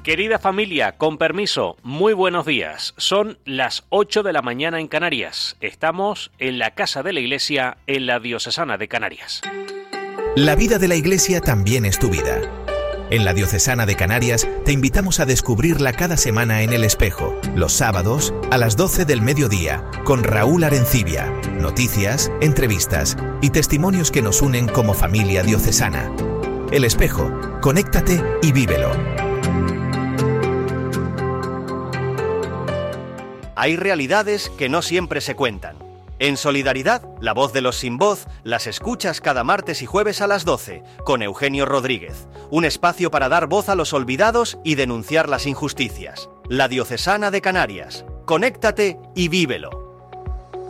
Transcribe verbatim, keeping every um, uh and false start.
Querida familia, con permiso, muy buenos días. Son las ocho de la mañana en Canarias. Estamos en la Casa de la Iglesia, en la Diocesana de Canarias. La vida de la Iglesia también es tu vida. En la Diocesana de Canarias te invitamos a descubrirla cada semana en El Espejo, los sábados a las doce del mediodía, con Raúl Arencibia. Noticias, entrevistas y testimonios que nos unen como familia diocesana. El Espejo, conéctate y vívelo. Hay realidades que no siempre se cuentan. En Solidaridad, la voz de los sin voz, las escuchas cada martes y jueves a las doce, con Eugenio Rodríguez. Un espacio para dar voz a los olvidados y denunciar las injusticias. La Diocesana de Canarias. Conéctate y vívelo.